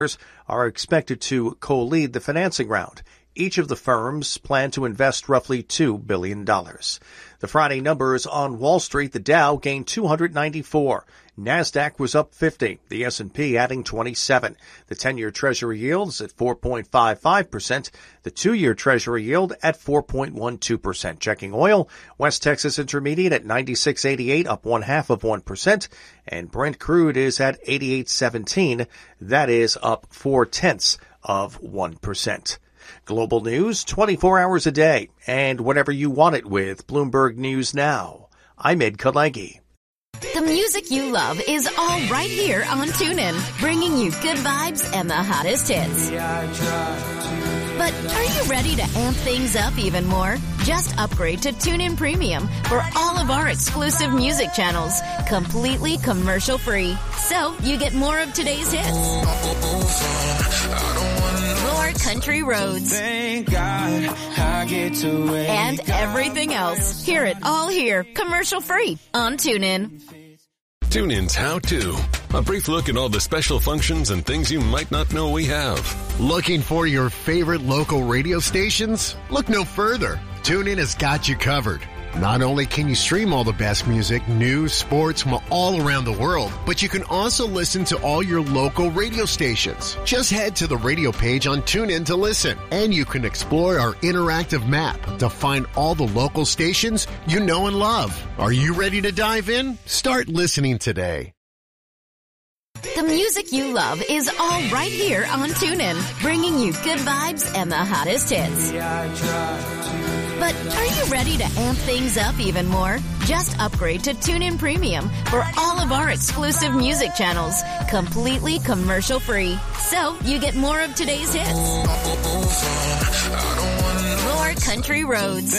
are expected to co-lead the financing round. Each of the firms plan to invest roughly $2 billion. The Friday numbers on Wall Street, the Dow gained 294. NASDAQ was up 50, the S&P adding 27. The 10-year Treasury yields at 4.55%, the 2-year Treasury yield at 4.12%. Checking oil, West Texas Intermediate at 96.88, up 0.5%, and Brent crude is at 88.17, that is up 0.4%. Global news 24 hours a day, and whenever you want it with Bloomberg News Now. I'm Ed Kalegi. The music you love is all right here on TuneIn, bringing you good vibes and the hottest hits. But are you ready to amp things up even more? Just upgrade to TuneIn Premium for all of our exclusive music channels, completely commercial-free. So you get more of today's hits, more country roads, and everything else. Hear it all here, commercial-free on TuneIn. TuneIn's How To. A brief look at all the special functions and things you might not know we have. Looking for your favorite local radio stations? Look no further. TuneIn has got you covered. Not only can you stream all the best music, news, sports from all around the world, but you can also listen to all your local radio stations. Just head to the radio page on TuneIn to listen, and you can explore our interactive map to find all the local stations you know and love. Are you ready to dive in? Start listening today. The music you love is all right here on TuneIn, bringing you good vibes and the hottest hits. But are you ready to amp things up even more? Just upgrade to TuneIn Premium for all of our exclusive music channels, completely commercial-free. So you get more of today's hits, more country roads,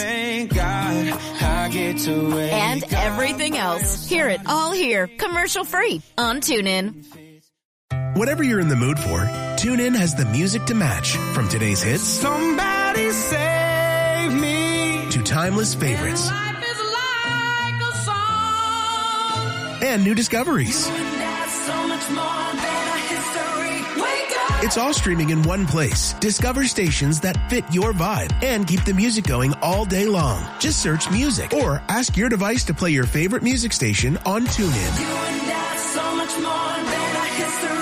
and everything else. Hear it all here, commercial-free on TuneIn. Whatever you're in the mood for, TuneIn has the music to match. From today's hits, somebody save me, to timeless favorites, life is like a song, and new discoveries. It's all streaming in one place. Discover stations that fit your vibe and keep the music going all day long. Just search music or ask your device to play your favorite music station on TuneIn. You and I, so much more than a history.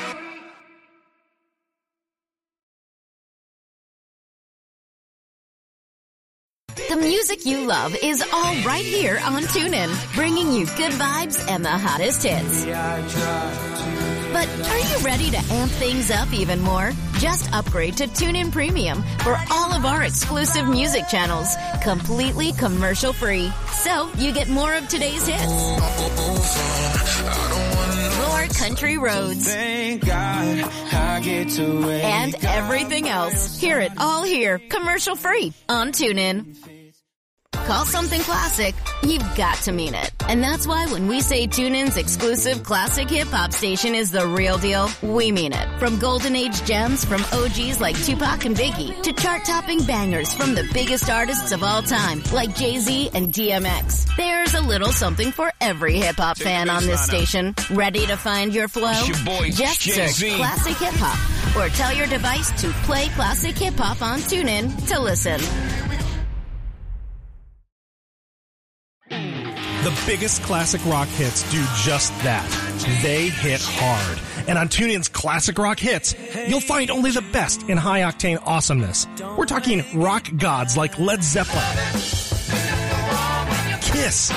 The music you love is all right here on TuneIn, bringing you good vibes and the hottest hits. But are you ready to amp things up even more? Just upgrade to TuneIn Premium for all of our exclusive music channels, completely commercial-free. So you get more of today's hits, more country roads, and everything else. Hear it all here, commercial-free on TuneIn. Call something classic, you've got to mean it. And that's why when we say TuneIn's exclusive classic hip-hop station is the real deal, we mean it. From golden age gems from OGs like Tupac and Biggie, to chart-topping bangers from the biggest artists of all time, like Jay-Z and DMX. There's a little something for every hip-hop fan on this station. Ready to find your flow? Just search Classic Hip-Hop, or tell your device to play Classic Hip-Hop on TuneIn to listen. The biggest classic rock hits do just that. They hit hard. And on TuneIn's Classic Rock Hits, you'll find only the best in high-octane awesomeness. We're talking rock gods like Led Zeppelin, Kiss,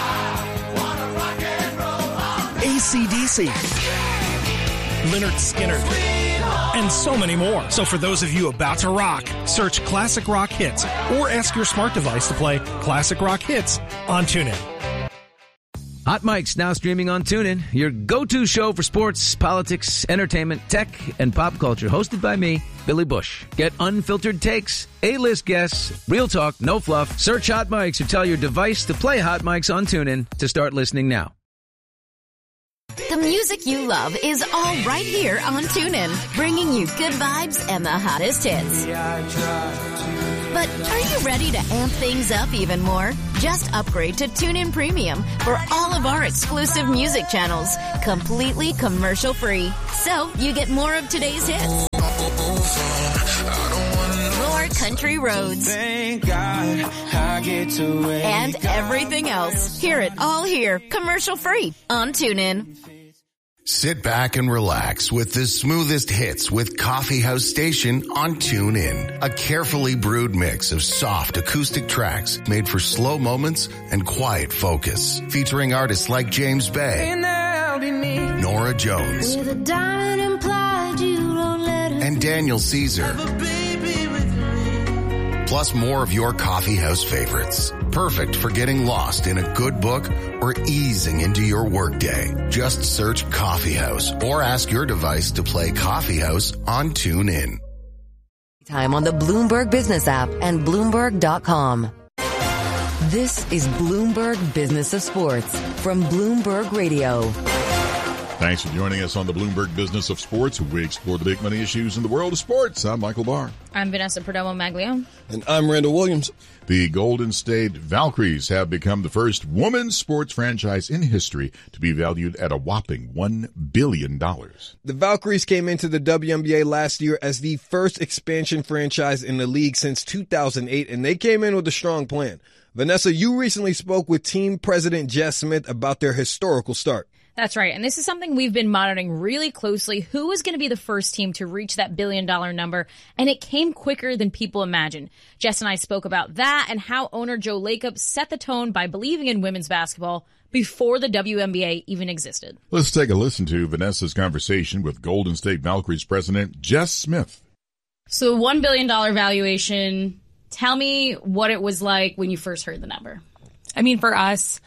AC/DC, Lynyrd Skynyrd, and so many more. So for those of you about to rock, search Classic Rock Hits or ask your smart device to play Classic Rock Hits on TuneIn. Hot Mic's now streaming on TuneIn, your go-to show for sports, politics, entertainment, tech, and pop culture. Hosted by me, Billy Bush. Get unfiltered takes, A-list guests, real talk, no fluff. Search Hot Mic's or tell your device to play Hot Mic's on TuneIn to start listening now. The music you love is all right here on TuneIn, bringing you good vibes and the hottest hits. But are you ready to amp things up even more? Just upgrade to TuneIn Premium for all of our exclusive music channels, completely commercial-free. So you get more of today's hits, more country roads, Thank God I get to wake and everything else. Hear it all here, commercial-free on TuneIn. Sit back and relax with the smoothest hits with Coffee House Station on TuneIn. A carefully brewed mix of soft acoustic tracks made for slow moments and quiet focus. Featuring artists like James Bay, Nora Jones, and Daniel Caesar. Plus more of your coffee house favorites. Perfect for getting lost in a good book or easing into your workday. Just search Coffee House or ask your device to play Coffee House on TuneIn. Time on the Bloomberg Business app and Bloomberg.com. This is Bloomberg Business of Sports from Bloomberg Radio. Thanks for joining us on the Bloomberg Business of Sports. We explore the big money issues in the world of sports. I'm Michael Barr. I'm Vanessa Perdomo-Maglione. And I'm Randall Williams. The Golden State Valkyries have become the first women's sports franchise in history to be valued at a whopping $1 billion. The Valkyries came into the WNBA last year as the first expansion franchise in the league since 2008, and they came in with a strong plan. Vanessa, you recently spoke with team president Jess Smith about their historical start. That's right. And this is something we've been monitoring really closely. Who is going to be the first team to reach that $1 billion number? And it came quicker than people imagined. Jess and I spoke about that and how owner Joe Lacob set the tone by believing in women's basketball before the WNBA even existed. Let's take a listen to Vanessa's conversation with Golden State Valkyries president Jess Smith. So $1 billion valuation. Tell me what it was like when you first heard the number. I mean, for us,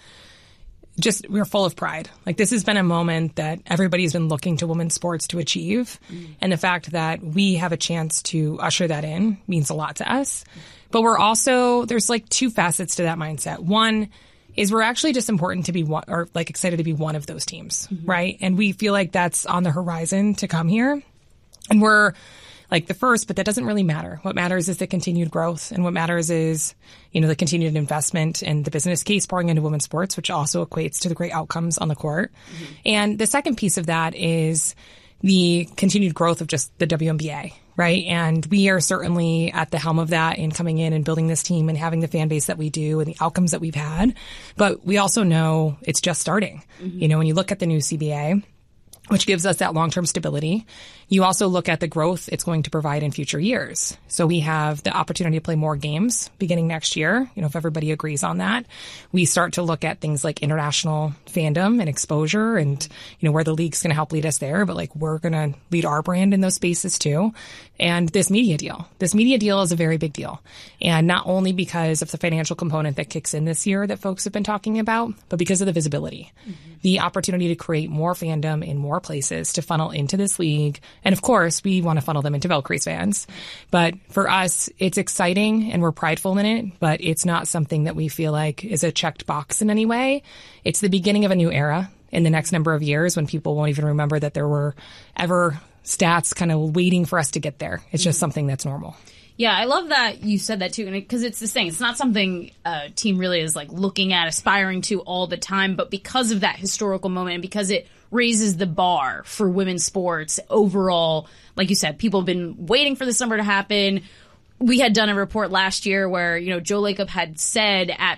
we're full of pride. Like, this has been a moment that everybody's been looking to women's sports to achieve. And the fact that we have a chance to usher that in means a lot to us. But we're also, there's like two facets to that mindset. One is we're actually just important to be one, or like excited to be one of those teams, right? And we feel like that's on the horizon to come here. And we're like the first, but that doesn't really matter. What matters is the continued growth, and what matters is, the continued investment and the business case pouring into women's sports, which also equates to the great outcomes on the court. And the second piece of that is the continued growth of just the WNBA, right? And we are certainly at the helm of that in coming in and building this team and having the fan base that we do and the outcomes that we've had. But we also know it's just starting. When you look at the new CBA, which gives us that long-term stability, you also look at the growth it's going to provide in future years. So we have the opportunity to play more games beginning next year, if everybody agrees on that. We start to look at things like international fandom and exposure and, where the league's going to help lead us there. But we're going to lead our brand in those spaces too. And this media deal is a very big deal. And not only because of the financial component that kicks in this year that folks have been talking about, but because of the visibility, the opportunity to create more fandom in more places to funnel into this league. And of course, we want to funnel them into Valkyries fans. But for us, it's exciting and we're prideful in it, but it's not something that we feel like is a checked box in any way. It's the beginning of a new era in the next number of years when people won't even remember that there were ever stats kind of waiting for us to get there. It's just something that's normal. Yeah, I love that you said that too, because it's this thing. It's not something a team really is looking at, aspiring to all the time, but because of that historical moment and because it raises the bar for women's sports overall, like you said, people have been waiting for this number to happen. We had done a report last year where, Joe Lacob had said at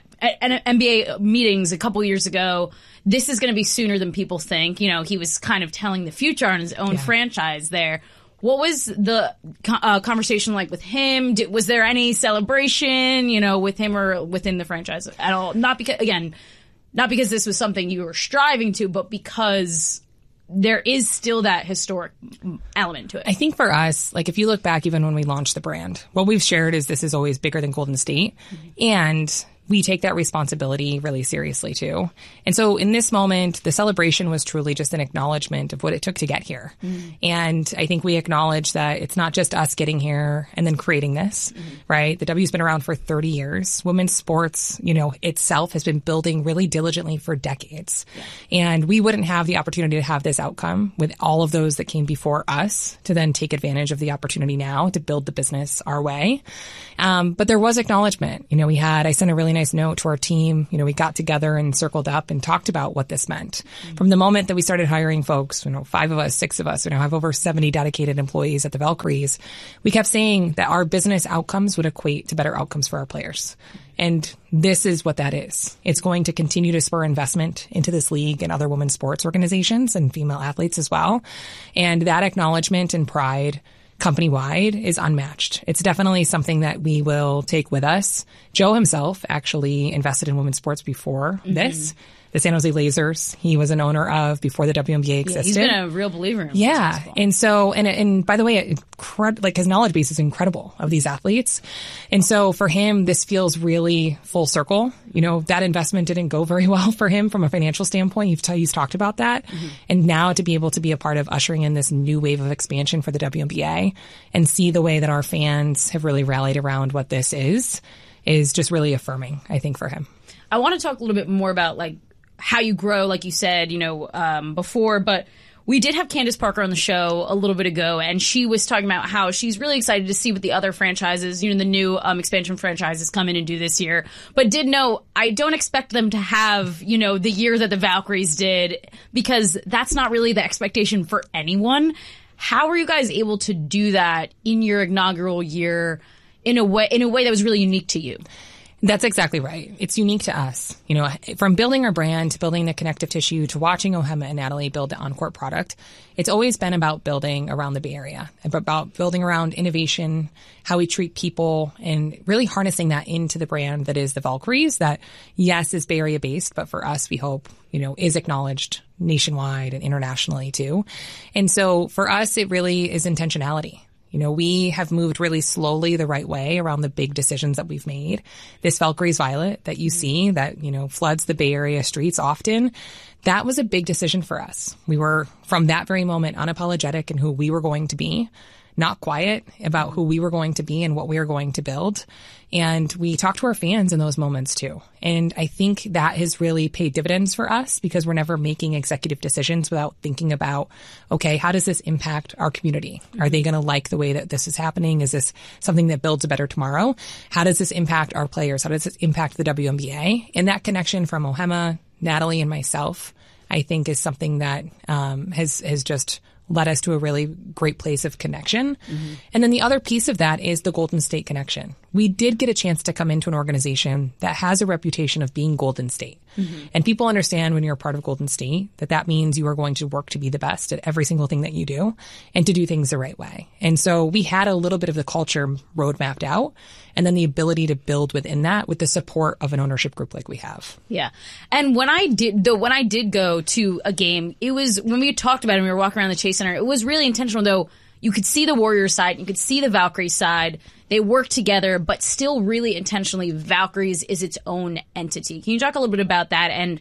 NBA meetings a couple years ago, this is going to be sooner than people think. He was kind of telling the future on his own franchise there. What was the conversation like with him? Was there any celebration, with him or within the franchise at all? Not because this was something you were striving to, but because there is still that historic element to it. I think for us, if you look back even when we launched the brand, what we've shared is this is always bigger than Golden State. And we take that responsibility really seriously too. And so in this moment, the celebration was truly just an acknowledgement of what it took to get here. And I think we acknowledge that it's not just us getting here and then creating this, right? The W's been around for 30 years. Women's sports, itself has been building really diligently for decades. And we wouldn't have the opportunity to have this outcome with all of those that came before us to then take advantage of the opportunity now to build the business our way. But there was acknowledgement. I sent a really nice note to our team. We got together and circled up and talked about what this meant. From the moment that we started hiring folks, 5 of us, 6 of us, have over 70 dedicated employees at the Valkyries. We kept saying that our business outcomes would equate to better outcomes for our players. And this is what that is. It's going to continue to spur investment into this league and other women's sports organizations and female athletes as well. And that acknowledgement and pride company-wide is unmatched. It's definitely something that we will take with us. Joe himself actually invested in women's sports before this. The San Jose Lasers, he was an owner of before the WNBA existed. He's been a real believer in basketball. And so, and by the way, his knowledge base is incredible of these athletes. And so for him, this feels really full circle. That investment didn't go very well for him from a financial standpoint. He's talked about that. And now to be able to be a part of ushering in this new wave of expansion for the WNBA and see the way that our fans have really rallied around what this is just really affirming, I think, for him. I want to talk a little bit more about how you grow, like you said, before, but we did have Candace Parker on the show a little bit ago, and she was talking about how she's really excited to see what the other franchises, the new expansion franchises come in and do this year, but did know I don't expect them to have, the year that the Valkyries did, because that's not really the expectation for anyone. How were you guys able to do that in your inaugural year in a way that was really unique to you? That's exactly right. It's unique to us. From building our brand to building the connective tissue to watching Ohema and Natalie build the on-court product, it's always been about building around the Bay Area, about building around innovation, how we treat people, and really harnessing that into the brand that is the Valkyries that, yes, is Bay Area based, but for us, we hope, is acknowledged nationwide and internationally too. And so for us, it really is intentionality. We have moved really slowly the right way around the big decisions that we've made. This Valkyries Violet that you see that, floods the Bay Area streets often, that was a big decision for us. We were, from that very moment, unapologetic in who we were going to be, not quiet about who we were going to be and what we were going to build. And we talked to our fans in those moments too. And I think that has really paid dividends for us because we're never making executive decisions without thinking about, okay, how does this impact our community? Are they going to like the way that this is happening? Is this something that builds a better tomorrow? How does this impact our players? How does this impact the WNBA? And that connection from Ohema, Natalie, and myself, I think is something that has just led us to a really great place of connection. And then the other piece of that is the Golden State connection. We did get a chance to come into an organization that has a reputation of being Golden State. And people understand when you're a part of Golden State that means you are going to work to be the best at every single thing that you do and to do things the right way. And so we had a little bit of the culture road mapped out and then the ability to build within that with the support of an ownership group like we have. Yeah. And when I did go to a game, it was when we talked about it and we were walking around the Chase Center, it was really intentional though. You could see the Warriors side, you could see the Valkyries side. They work together, but still really intentionally, Valkyries is its own entity. Can you talk a little bit about that and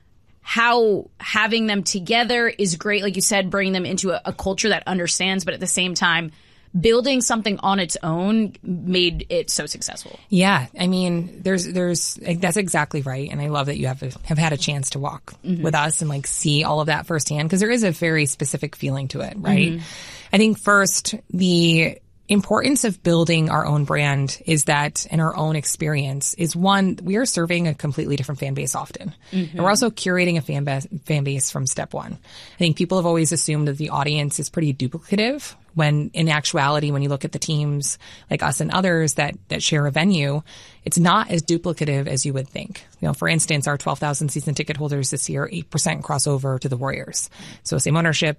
how having them together is great, like you said, bringing them into a culture that understands, but at the same time, building something on its own made it so successful. Yeah. I mean, there's that's exactly right. And I love that you have had a chance to walk with us and see all of that firsthand because there is a very specific feeling to it, right? I think first, the importance of building our own brand is that in our own experience is one, we are serving a completely different fan base often. And we're also curating a fan base from step one. I think people have always assumed that the audience is pretty duplicative when in actuality, when you look at the teams like us and others that share a venue, it's not as duplicative as you would think. For instance, our 12,000 season ticket holders this year, 8% crossover to the Warriors. So same ownership,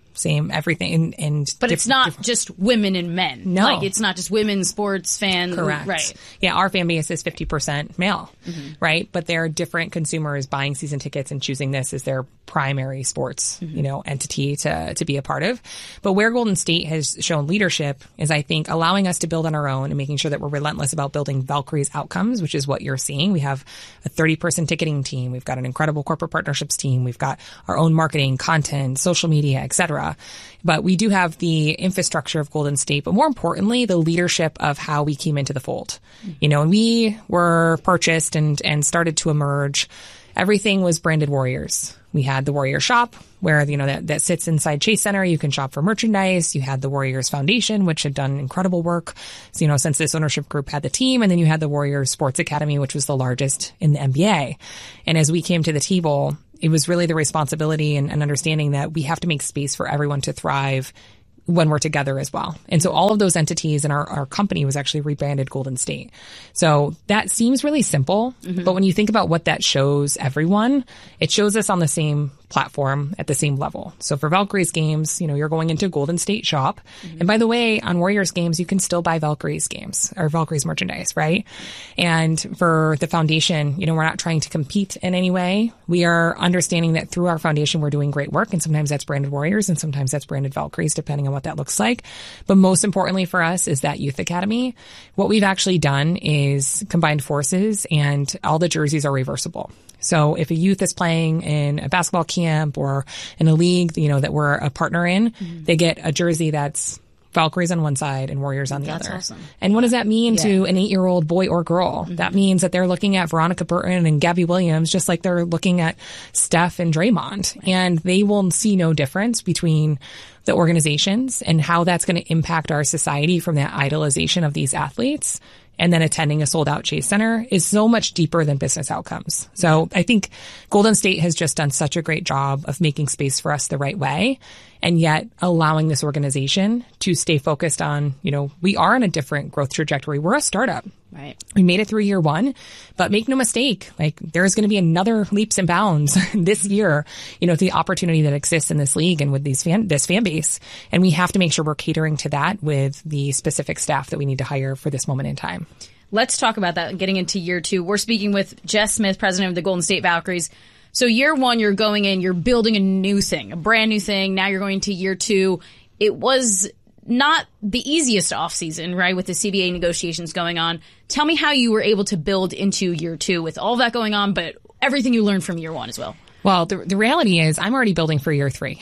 same everything. But it's not just women and men. No. Like, it's not just women sports fans. Correct. Right. Yeah, our fan base is 50% male, right? But there are different consumers buying season tickets and choosing this as their primary sports, entity to be a part of. But where Golden State has shown leadership is, I think, allowing us to build on our own and making sure that we're relentless about building Valkyrie's outcomes, which is what you're seeing. We have a 30-person ticketing team. We've got an incredible corporate partnerships team. We've got our own marketing, content, social media, etc. But we do have the infrastructure of Golden State, but more importantly, the leadership of how we came into the fold. And we were purchased and started to emerge. Everything was branded Warriors. We had the Warrior Shop, where, that sits inside Chase Center. You can shop for merchandise. You had the Warriors Foundation, which had done incredible work, since this ownership group had the team. And then you had the Warriors Sports Academy, which was the largest in the NBA. And as we came to the table, it was really the responsibility and understanding that we have to make space for everyone to thrive when we're together as well. And so all of those entities and our company was actually rebranded Golden State. So that seems really simple, but when you think about what that shows everyone, it shows us on the same platform at the same level. So for Valkyrie's games, you're going into Golden State shop. And by the way, on Warriors games, you can still buy Valkyrie's games or Valkyrie's merchandise, right? And for the foundation, we're not trying to compete in any way. We are understanding that through our foundation, we're doing great work. And sometimes that's branded Warriors and sometimes that's branded Valkyries, depending on what that looks like. But most importantly for us is that Youth Academy. What we've actually done is combined forces, and all the jerseys are reversible. So if a youth is playing in a basketball camp or in a league, that we're a partner in, they get a jersey that's Valkyries on one side and Warriors on the other. Awesome. And what does that mean to an 8-year-old boy or girl? That means that they're looking at Veronica Burton and Gabby Williams just like they're looking at Steph and Draymond. And they will see no difference between the organizations and how that's going to impact our society from that idolization of these athletes. And then attending a sold-out Chase Center is so much deeper than business outcomes. So I think Golden State has just done such a great job of making space for us the right way, and yet allowing this organization to stay focused on, we are in a different growth trajectory. We're a startup. Right. We made it through year one, but make no mistake, there's going to be another leaps and bounds this year, the opportunity that exists in this league and with this fan base. And we have to make sure we're catering to that with the specific staff that we need to hire for this moment in time. Let's talk about that. Getting into year two, we're speaking with Jess Smith, president of the Golden State Valkyries. So year one, you're going in, you're building a new thing, a brand new thing. Now you're going to year two. It was not the easiest offseason, right, with the CBA negotiations going on. Tell me how you were able to build into year two with all that going on, but everything you learned from year one as well. Well, the reality is I'm already building for year three.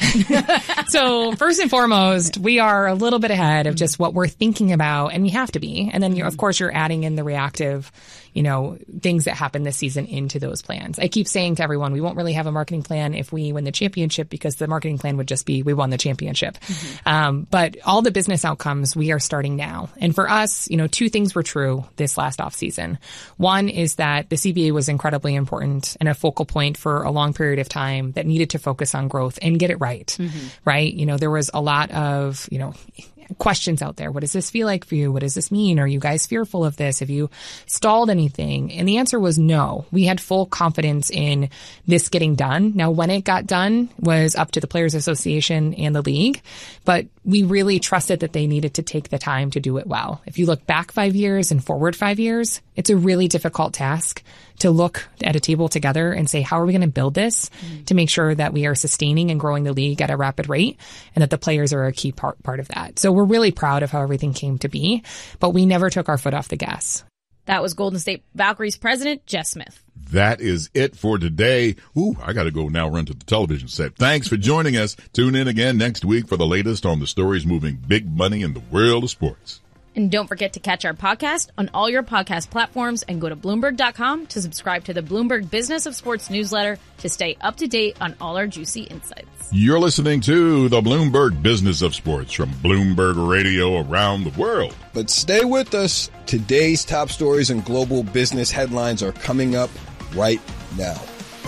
So first and foremost, we are a little bit ahead of just what we're thinking about, and we have to be. And then, of course, you're adding in the reactive, things that happen this season into those plans. I keep saying to everyone, we won't really have a marketing plan if we win the championship, because the marketing plan would just be we won the championship. But all the business outcomes, we are starting now. And for us, two things were true this last offseason. One is that the CBA was incredibly important and a focal point for a long period of time that needed to focus on growth and get it right. Right? There was a lot of, questions out there. What does this feel like for you? What does this mean? Are you guys fearful of this? Have you stalled anything? And the answer was no. We had full confidence in this getting done. Now, when it got done was up to the Players Association and the league, but we really trusted that they needed to take the time to do it well. If you look back 5 years and forward 5 years, it's a really difficult task to look at a table together and say, how are we going to build this to make sure that we are sustaining and growing the league at a rapid rate, and that the players are a key part of that. So we're really proud of how everything came to be, but we never took our foot off the gas. That was Golden State Valkyries president Jess Smith. That is it for today. I got to go now run to the television set. Thanks for joining us. Tune in again next week for the latest on the stories moving big money in the world of sports. And don't forget to catch our podcast on all your podcast platforms, and go to Bloomberg.com to subscribe to the Bloomberg Business of Sports newsletter to stay up to date on all our juicy insights. You're listening to the Bloomberg Business of Sports from Bloomberg Radio around the world. But stay with us. Today's top stories and global business headlines are coming up right now.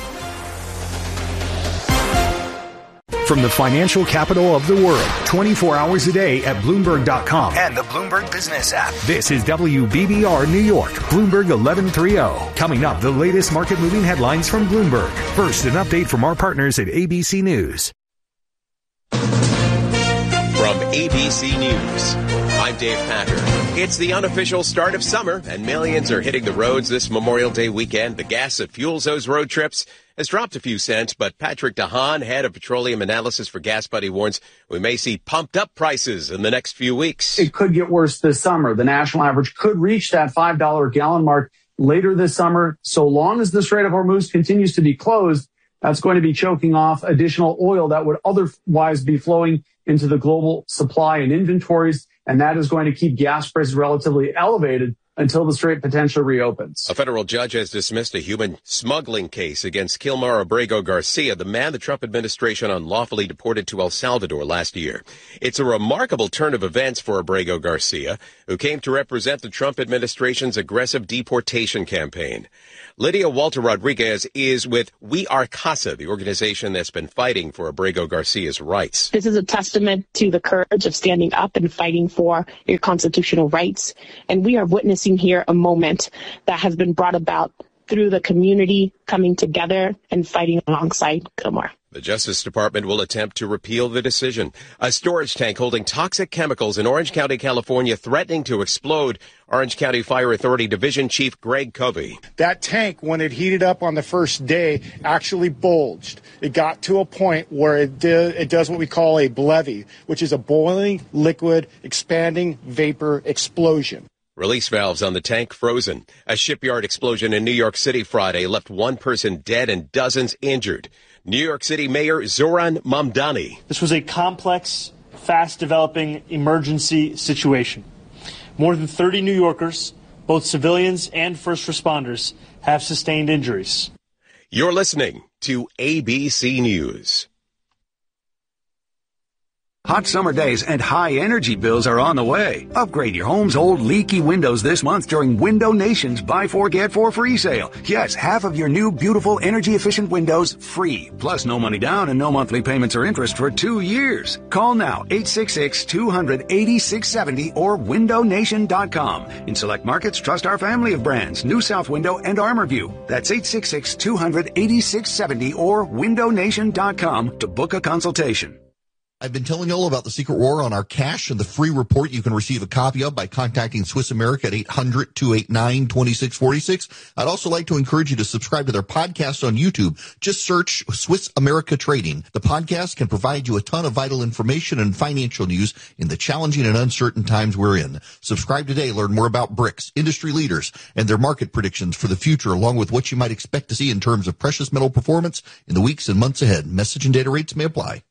From the financial capital of the world, 24 hours a day at Bloomberg.com and the Bloomberg Business app. This is WBBR New York, Bloomberg 1130. Coming up, the latest market-moving headlines from Bloomberg. First, an update from our partners at ABC News. From ABC News, I'm Dave Packer. It's the unofficial start of summer, and millions are hitting the roads this Memorial Day weekend. The gas that fuels those road trips has dropped a few cents, but Patrick DeHaan, head of petroleum analysis for Gas Buddy, warns we may see pumped up prices in the next few weeks. It could get worse this summer. The national average could reach that $5 a gallon mark later this summer. So long as the Strait of Hormuz continues to be closed, that's going to be choking off additional oil that would otherwise be flowing into the global supply and inventories. And that is going to keep gas prices relatively elevated until the strait potentially reopens. A federal judge has dismissed a human smuggling case against Kilmar Abrego Garcia, the man the Trump administration unlawfully deported to El Salvador last year. It's a remarkable turn of events for Abrego Garcia, who came to represent the Trump administration's aggressive deportation campaign. Lydia Walter Rodriguez is with We Are CASA, the organization that's been fighting for Abrego Garcia's rights. This is a testament to the courage of standing up and fighting for your constitutional rights. And we are witnessing here a moment that has been brought about through the community coming together and fighting alongside Kilmar. The Justice Department will attempt to repeal the decision. A storage tank holding toxic chemicals in Orange County, California, threatening to explode. Orange County Fire Authority Division Chief Greg Covey. That tank, when it heated up on the first day, actually bulged. It got to a point where it does what we call a BLEVE, which is a boiling, liquid, expanding vapor explosion. Release valves on the tank frozen. A shipyard explosion in New York City Friday left one person dead and dozens injured. New York City Mayor Zoran Mamdani. This was a complex, fast-developing emergency situation. More than 30 New Yorkers, both civilians and first responders, have sustained injuries. You're listening to ABC News. Hot summer days and high energy bills are on the way. Upgrade your home's old leaky windows this month during Window Nation's Buy 4 Get 4 free sale. Yes, half of your new beautiful energy efficient windows free. Plus no money down and no monthly payments or interest for 2 years. Call now 866-200-8670 or windownation.com. In select markets, trust our family of brands, New South Window and ArmorView. That's 866-200-8670 or windownation.com to book a consultation. I've been telling you all about the Secret War on our cash and the free report you can receive a copy of by contacting Swiss America at 800-289-2646. I'd also like to encourage you to subscribe to their podcast on YouTube. Just search Swiss America Trading. The podcast can provide you a ton of vital information and financial news in the challenging and uncertain times we're in. Subscribe today. Learn more about BRICS, industry leaders, and their market predictions for the future, along with what you might expect to see in terms of precious metal performance in the weeks and months ahead. Message and data rates may apply.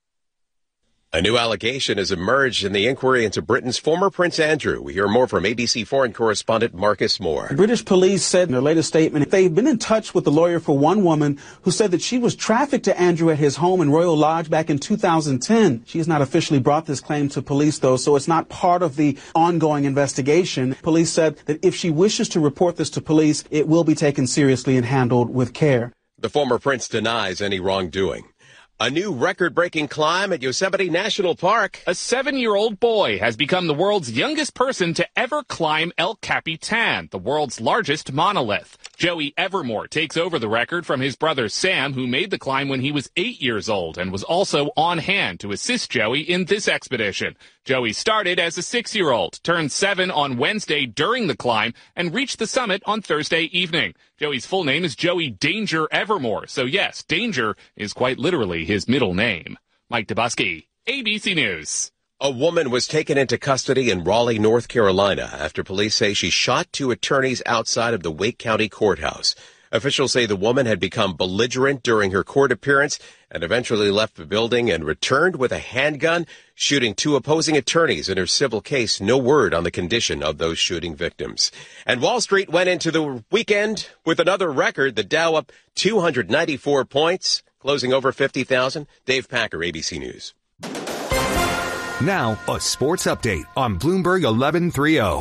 A new allegation has emerged in the inquiry into Britain's former Prince Andrew. We hear more from ABC foreign correspondent Marcus Moore. British police said in their latest statement they've been in touch with the lawyer for one woman who said that she was trafficked to Andrew at his home in Royal Lodge back in 2010. She has not officially brought this claim to police, though, so it's not part of the ongoing investigation. Police said that if she wishes to report this to police, it will be taken seriously and handled with care. The former prince denies any wrongdoing. A new record-breaking climb at Yosemite National Park. A 7-year-old boy has become the world's youngest person to ever climb El Capitan, the world's largest monolith. Joey Evermore takes over the record from his brother Sam, who made the climb when he was 8 years old and was also on hand to assist Joey in this expedition. Joey started as a 6-year-old, turned 7 on Wednesday during the climb, and reached the summit on Thursday evening. Joey's full name is Joey Danger Evermore, so yes, Danger is quite literally his middle name. Mike Dubusky, ABC News. A woman was taken into custody in Raleigh, North Carolina, after police say she shot 2 attorneys outside of the Wake County Courthouse. Officials say the woman had become belligerent during her court appearance and eventually left the building and returned with a handgun, shooting 2 opposing attorneys in her civil case. No word on the condition of those shooting victims. And Wall Street went into the weekend with another record. The Dow up 294 points, closing over 50,000. Dave Packer, ABC News. Now, a sports update on Bloomberg 1130.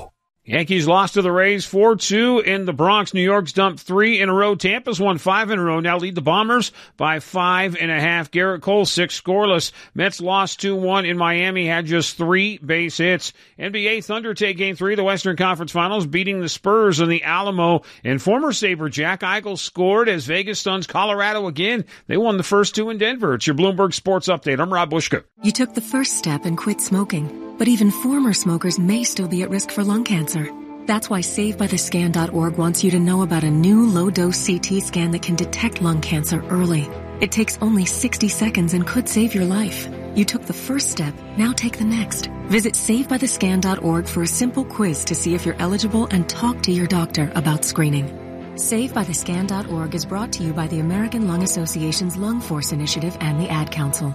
Yankees lost to the Rays 4-2 in the Bronx. New York's dumped 3 in a row. Tampa's won 5 in a row. Now lead the Bombers by 5.5. Garrett Cole 6 scoreless. Mets lost 2-1 in Miami. Had just 3 base hits. NBA Thunder take Game 3 of the Western Conference Finals, beating the Spurs in the Alamo. And former Sabre Jack Eichel scored as Vegas stuns Colorado again. They won the first 2 in Denver. It's your Bloomberg Sports Update. I'm Rob Bushka. You took the first step and quit smoking. But even former smokers may still be at risk for lung cancer. That's why SaveByTheScan.org wants you to know about a new low-dose CT scan that can detect lung cancer early. It takes only 60 seconds and could save your life. You took the first step, now take the next. Visit SaveByTheScan.org for a simple quiz to see if you're eligible and talk to your doctor about screening. SaveByTheScan.org is brought to you by the American Lung Association's Lung Force Initiative and the Ad Council.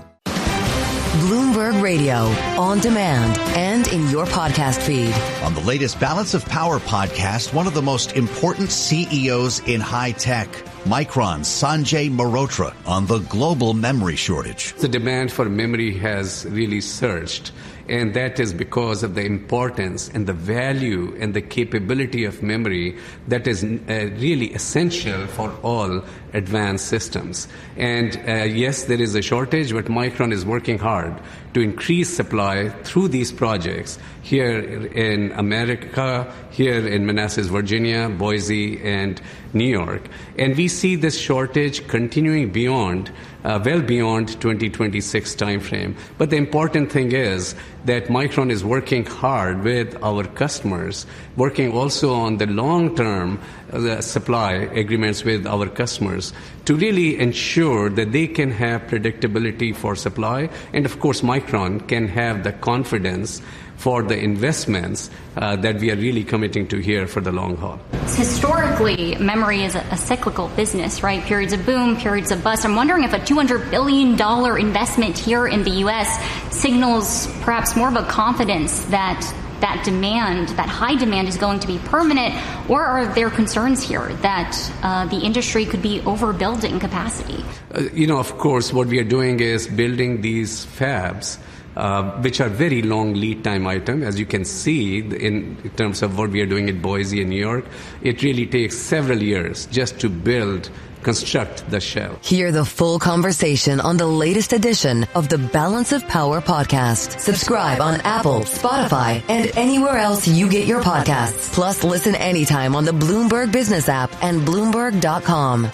Bloomberg Radio, on demand and in your podcast feed. On the latest Balance of Power podcast, one of the most important CEOs in high tech, Micron's Sanjay Mehrotra, on the global memory shortage. The demand for memory has really surged, and that is because of the importance and the value and the capability of memory that is really essential for all advanced systems. And yes, there is a shortage, but Micron is working hard to increase supply through these projects here in America, here in Manassas, Virginia, Boise, and New York. And we see this shortage continuing beyond, well beyond 2026 timeframe. But the important thing is that Micron is working hard with our customers, working also on the long-term supply agreements with our customers to really ensure that they can have predictability for supply. And of course, Micron can have the confidence for the investments that we are really committing to here for the long haul. Historically, memory is a cyclical business, right? Periods of boom, periods of bust. I'm wondering if a $200 billion investment here in the U.S. signals perhaps more of a confidence that demand, that high demand, is going to be permanent, or are there concerns here that the industry could be overbuilding capacity? Of course, what we are doing is building these fabs, which are very long lead time item. As you can see in terms of what we are doing in Boise and New York, it really takes several years just to construct the shell. Hear the full conversation on the latest edition of the Balance of Power podcast. Subscribe on Apple, Spotify, and anywhere else you get your podcasts. Plus, listen anytime on the Bloomberg Business app and Bloomberg.com.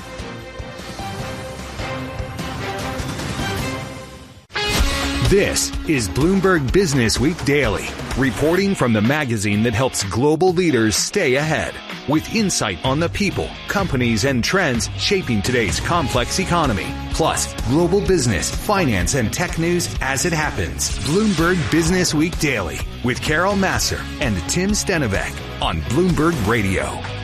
This is Bloomberg Business Week Daily, reporting from the magazine that helps global leaders stay ahead, with insight on the people, companies, and trends shaping today's complex economy. Plus, global business, finance, and tech news as it happens. Bloomberg Business Week Daily with Carol Massar and Tim Stenovec on Bloomberg Radio.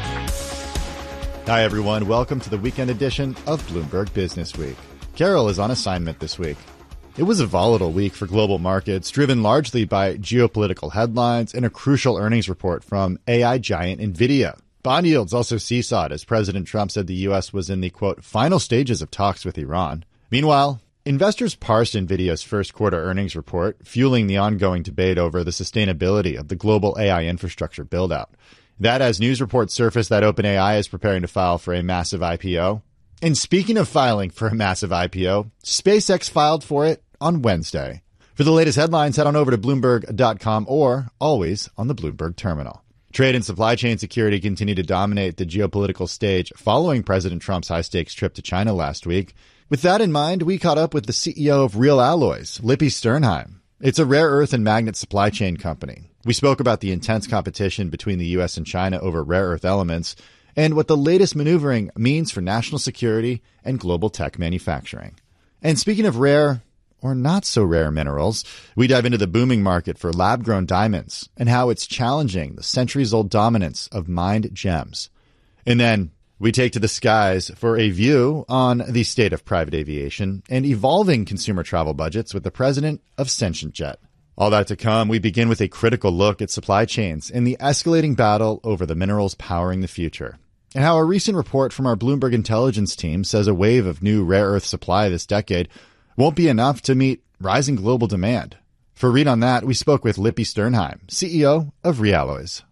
Hi, everyone. Welcome to the weekend edition of Bloomberg Business Week. Carol is on assignment this week. It was a volatile week for global markets, driven largely by geopolitical headlines and a crucial earnings report from AI giant NVIDIA. Bond yields also seesawed as President Trump said the U.S. was in the, quote, final stages of talks with Iran. Meanwhile, investors parsed NVIDIA's first quarter earnings report, fueling the ongoing debate over the sustainability of the global AI infrastructure buildout. That as news reports surfaced that OpenAI is preparing to file for a massive IPO. And speaking of filing for a massive IPO, SpaceX filed for it on Wednesday. For the latest headlines, head on over to Bloomberg.com or always on the Bloomberg terminal. Trade and supply chain security continue to dominate the geopolitical stage following President Trump's high-stakes trip to China last week. With that in mind, we caught up with the CEO of Real Alloys, Lippi Sternheim. It's a rare earth and magnet supply chain company. We spoke about the intense competition between the U.S. and China over rare earth elements and what the latest maneuvering means for national security and global tech manufacturing. And speaking of rare or not so rare minerals, we dive into the booming market for lab-grown diamonds and how it's challenging the centuries-old dominance of mined gems. And then we take to the skies for a view on the state of private aviation and evolving consumer travel budgets with the president of Sentient Jet. All that to come, we begin with a critical look at supply chains and the escalating battle over the minerals powering the future, and how a recent report from our Bloomberg intelligence team says a wave of new rare earth supply this decade won't be enough to meet rising global demand. For a read on that, we spoke with Lippi Sternheim, CEO of Real Alloys.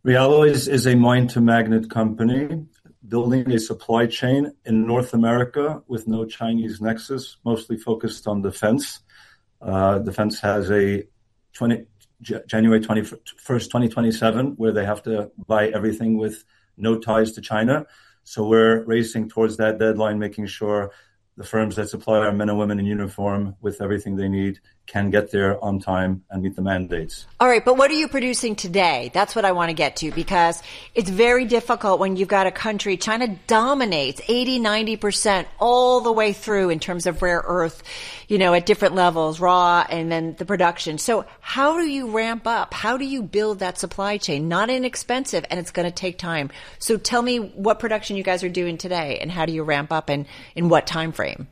Realloys is a mine-to-magnet company building a supply chain in North America with no Chinese nexus, mostly focused on defense. Defense has a January 21st, 2027, where they have to buy everything with no ties to China. So we're racing towards that deadline, making sure the firms that supply our men and women in uniform with everything they need can get there on time and meet the mandates. All right, but what are you producing today? That's what I want to get to, because it's very difficult when you've got a country, China dominates 80-90% all the way through in terms of rare earth, at different levels, raw, and then the production. So how do you ramp up? How do you build that supply chain? Not inexpensive, and it's going to take time. So tell me what production you guys are doing today, and how do you ramp up, and in what time frame?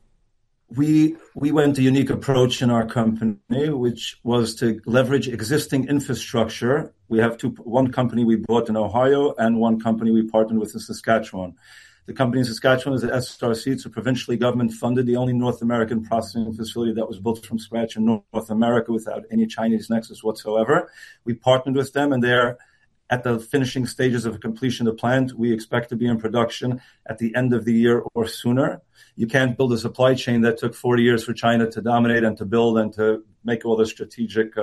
We went a unique approach in our company, which was to leverage existing infrastructure. We have one company we bought in Ohio and one company we partnered with in Saskatchewan. The company in Saskatchewan is the SRC. It's a provincially government funded, the only North American processing facility that was built from scratch in North America without any Chinese nexus whatsoever. We partnered with them, and they're at the finishing stages of completion of the plant. We expect to be in production at the end of the year or sooner. You can't build a supply chain that took 40 years for China to dominate and to build and to make all the strategic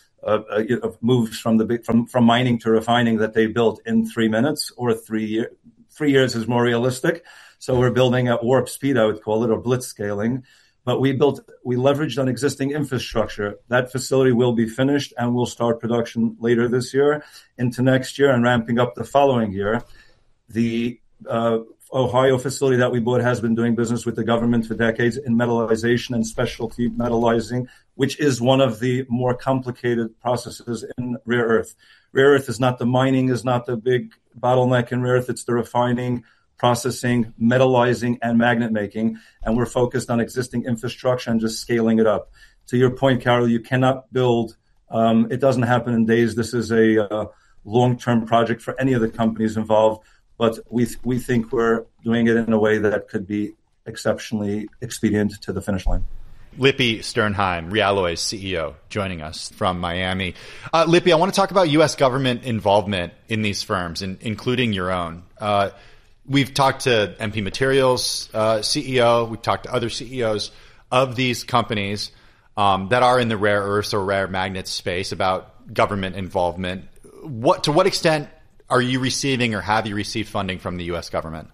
moves from mining to refining that they built in 3 minutes or 3 years. 3 years is more realistic. So we're building at warp speed, I would call it, or blitz scaling. But we leveraged on existing infrastructure. That facility will be finished and we'll start production later this year into next year and ramping up the following year. The Ohio facility that we bought has been doing business with the government for decades in metallization and specialty metallizing, which is one of the more complicated processes in rare earth. Rare earth is not the mining, is not the big bottleneck in rare earth. It's the refining, processing, metallizing, and magnet making. And we're focused on existing infrastructure and just scaling it up. To your point, Carol, you cannot build, it doesn't happen in days. This is a long-term project for any of the companies involved. But we think we're doing it in a way that could be exceptionally expedient to the finish line. Lippi Sternheim, Realloy's CEO, joining us from Miami. Lippi, I want to talk about U.S. government involvement in these firms, including your own. We've talked to MP Materials CEO. We've talked to other CEOs of these companies that are in the rare earths or rare magnets space about government involvement. To what extent are you receiving or have you received funding from the U.S. government?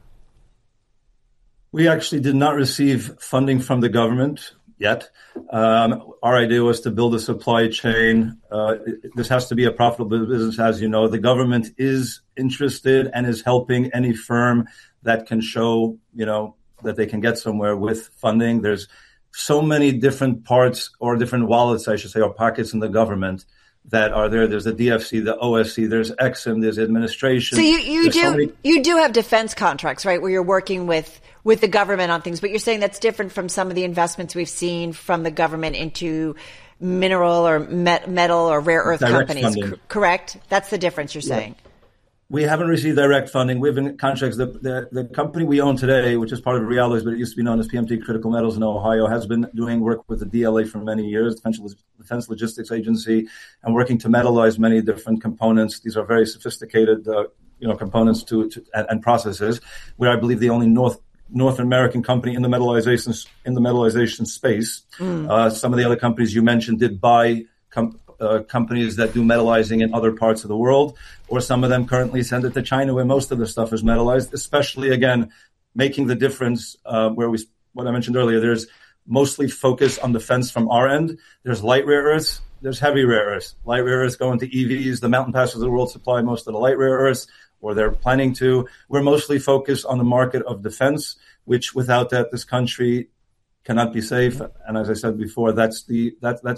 We actually did not receive funding from the government yet. Our idea was to build a supply chain. This has to be a profitable business, as you know. The government is interested and is helping any firm that can show, that they can get somewhere with funding. There's so many different parts or different wallets, I should say, or pockets in the government that are there. There's the DFC, the OSC, there's EXIM, there's administration. So you do have defense contracts, right, where you're working with the government on things, but you're saying that's different from some of the investments we've seen from the government into mineral or metal or rare earth direct companies, correct? That's the difference you're saying. We haven't received direct funding. We have in contracts. The company we own today, which is part of Realloys, but it used to be known as PMT Critical Metals in Ohio, has been doing work with the DLA for many years, Defense Logistics Agency, and working to metallize many different components. These are very sophisticated, components and processes. We're, I believe, the only North American company in the metallization space. Some of the other companies you mentioned did buy companies that do metallizing in other parts of the world, or some of them currently send it to China where most of the stuff is metallized, especially, again, making the difference what I mentioned earlier, there's mostly focus on defense from our end. There's light rare earths, there's heavy rare earths. Light rare earths go into EVs. The Mountain Passes of the world supply most of the light rare earths, or they're planning to. We're mostly focused on the market of defense, which without that, this country cannot be safe. And as I said before, that's the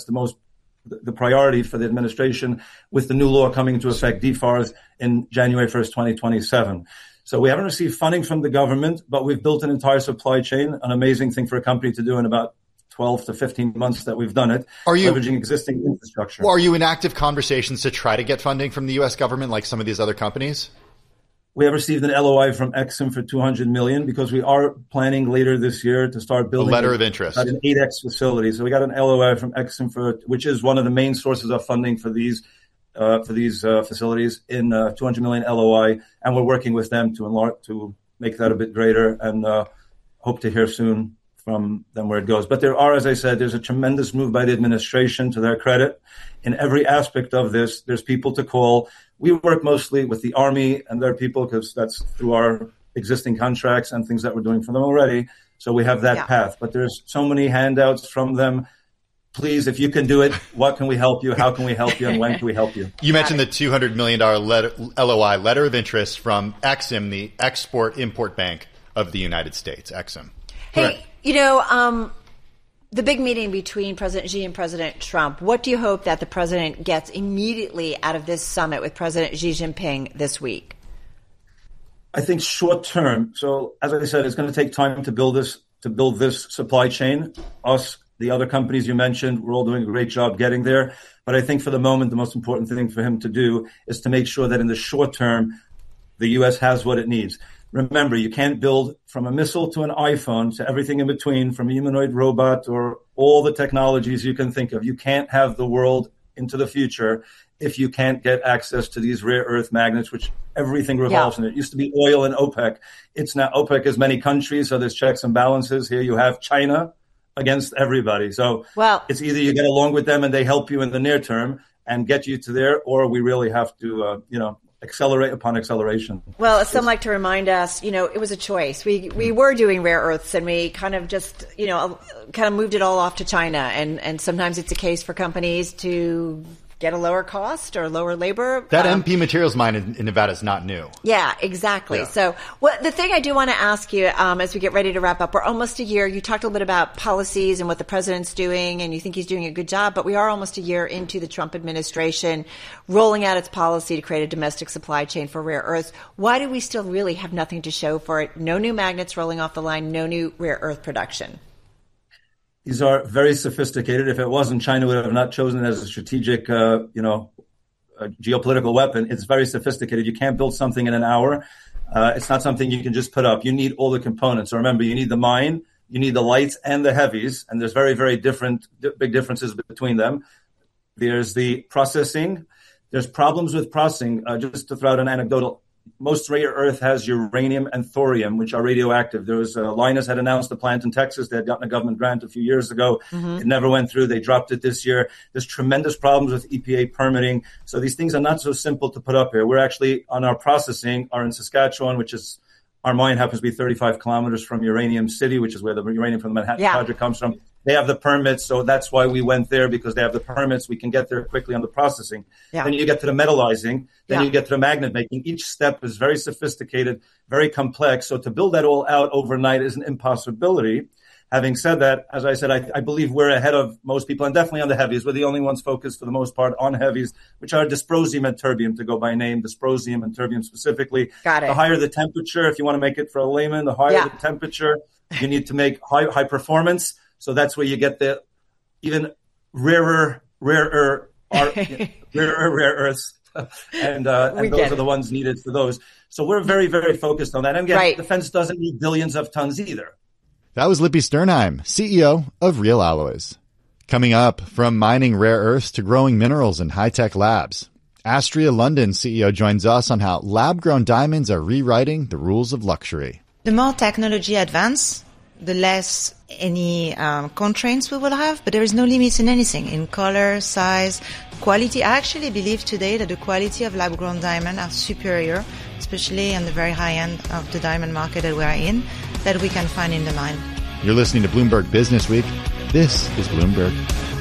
priority for the administration, with the new law coming into effect, DFARS, in January 1st, 2027. So we haven't received funding from the government, but we've built an entire supply chain, an amazing thing for a company to do in about 12 to 15 months that we've done it, leveraging existing infrastructure. Are you in active conversations to try to get funding from the U.S. government like some of these other companies? We have received an LOI from EXIM for $200 million because we are planning later this year to start building a letter of interest at an 8X facility. So we got an LOI from EXIM which is one of the main sources of funding for these for these facilities in $200 million LOI, and we're working with them to make that a bit greater, and hope to hear soon from them where it goes. But as I said, there's a tremendous move by the administration, to their credit. In every aspect of this, there's people to call. We work mostly with the Army and their people because that's through our existing contracts and things that we're doing for them already. So we have that path. But there's so many handouts from them. Please, if you can do it, what can we help you? How can we help you? And when can we help you? You mentioned the $200 million LOI, letter of interest from Exim, the Export-Import Bank of the United States, Exim. Hey, the big meeting between President Xi and President Trump, what do you hope that the president gets immediately out of this summit with President Xi Jinping this week? I think short term. So as I said, it's going to take time to build this supply chain. Us, the other companies you mentioned, we're all doing a great job getting there. But I think for the moment, the most important thing for him to do is to make sure that in the short term, the U.S. has what it needs. Remember, you can't build from a missile to an iPhone to everything in between, from a humanoid robot or all the technologies you can think of. You can't have the world into the future if you can't get access to these rare earth magnets, which everything revolves in. It used to be oil and OPEC. It's now OPEC is many countries, so there's checks and balances. Here you have China against everybody. So it's either you get along with them and they help you in the near term and get you to there, or we really have to, accelerate upon acceleration. Well, as some like to remind us, it was a choice. We were doing rare earths, and we kind of just, kind of moved it all off to China. And sometimes it's a case for companies to get a lower cost or lower labor. That MP Materials mine in Nevada is not new. Yeah, exactly. Yeah. So the thing I do want to ask you as we get ready to wrap up, we're almost a year. You talked a little bit about policies and what the president's doing, and you think he's doing a good job, but we are almost a year into the Trump administration rolling out its policy to create a domestic supply chain for rare earths. Why do we still really have nothing to show for it? No new magnets rolling off the line, no new rare earth production. These are very sophisticated. If it wasn't, China would have not chosen it as a strategic, a geopolitical weapon. It's very sophisticated. You can't build something in an hour. It's not something you can just put up. You need all the components. So remember, you need the mine, you need the lights and the heavies, and there's very, very big differences between them. There's the processing. There's problems with processing. Just to throw out an anecdotal, most rare earth has uranium and thorium, which are radioactive. There was Lynas had announced a plant in Texas. They had gotten a government grant a few years ago. Mm-hmm. It never went through. They dropped it this year. There's tremendous problems with EPA permitting. So these things are not so simple to put up here. We're actually on our processing are in Saskatchewan, which is our mine happens to be 35 kilometers from Uranium City, which is where the uranium from the Manhattan Project comes from. They have the permits, so that's why we went there, because they have the permits. We can get there quickly on the processing. Yeah. Then you get to the metallizing. Then you get to the magnet making. Each step is very sophisticated, very complex. So to build that all out overnight is an impossibility. Having said that, as I said, I believe we're ahead of most people, and definitely on the heavies. We're the only ones focused for the most part on heavies, which are dysprosium and terbium, to go by name, dysprosium and terbium specifically. Got it. The higher the temperature, if you want to make it for a layman, the higher the temperature, you need to make high performance. So that's where you get the even rarer earths, and those are the ones needed for those. So we're very, very focused on that. And again, defense doesn't need billions of tons either. That was Lippy Sternheim, CEO of Real Alloys. Coming up, from mining rare earths to growing minerals in high-tech labs, Astria London CEO joins us on how lab-grown diamonds are rewriting the rules of luxury. The more technology advance, the less any constraints we will have, but there is no limits in anything, in color, size, quality. I actually believe today that the quality of lab-grown diamond are superior, especially on the very high end of the diamond market that we are in, that we can find in the mine. You're listening to Bloomberg Business Week. This is Bloomberg.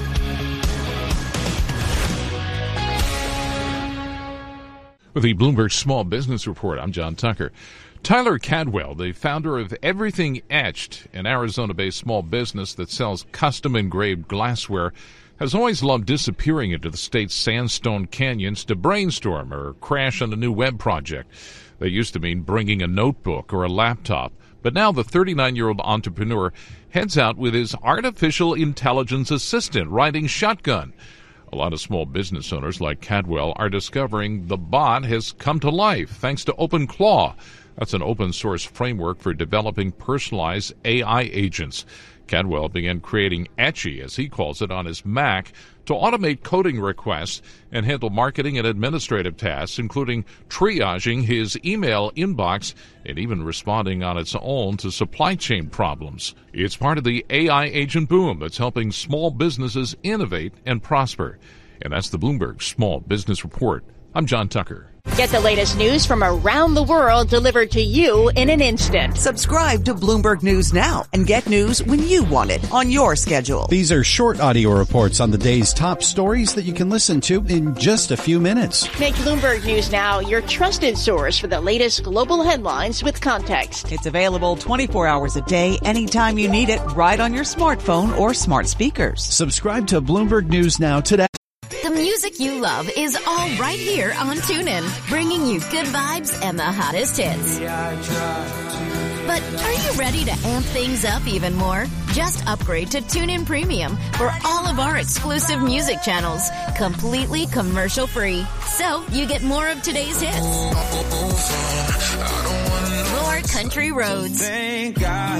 With the Bloomberg Small Business Report, I'm John Tucker. Tyler Cadwell, the founder of Everything Etched, an Arizona-based small business that sells custom-engraved glassware, has always loved disappearing into the state's sandstone canyons to brainstorm or crash on a new web project. That used to mean bringing a notebook or a laptop. But now the 39-year-old entrepreneur heads out with his artificial intelligence assistant riding shotgun. A lot of small business owners like Cadwell are discovering the bot has come to life thanks to OpenClaw. That's an open-source framework for developing personalized AI agents. Cadwell began creating Etchy, as he calls it, on his Mac to automate coding requests and handle marketing and administrative tasks, including triaging his email inbox and even responding on its own to supply chain problems. It's part of the AI agent boom that's helping small businesses innovate and prosper. And that's the Bloomberg Small Business Report. I'm John Tucker. Get the latest news from around the world delivered to you in an instant. Subscribe to Bloomberg News now and get news when you want it on your schedule. These are short audio reports on the day's top stories that you can listen to in just a few minutes. Make Bloomberg News Now your trusted source for the latest global headlines with context. It's available 24 hours a day, anytime you need it, right on your smartphone or smart speakers. Subscribe to Bloomberg News Now today. The music you love is all right here on TuneIn, bringing you good vibes and the hottest hits. But are you ready to amp things up even more? Just upgrade to TuneIn Premium for all of our exclusive music channels, completely commercial-free. So you get more of today's hits. More country roads. And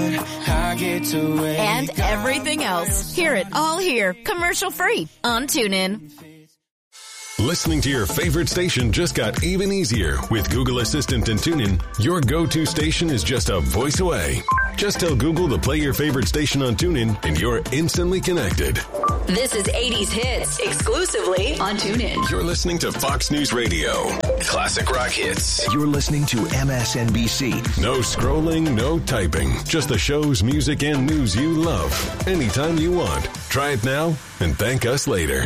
everything else. Hear it all here, commercial-free on TuneIn. Listening to your favorite station just got even easier. With Google Assistant and TuneIn, your go-to station is just a voice away. Just tell Google to play your favorite station on TuneIn, and you're instantly connected. This is 80s Hits, exclusively on TuneIn. You're listening to Fox News Radio. Classic rock hits. You're listening to MSNBC. No scrolling, no typing. Just the shows, music, and news you love. Anytime you want. Try it now and thank us later.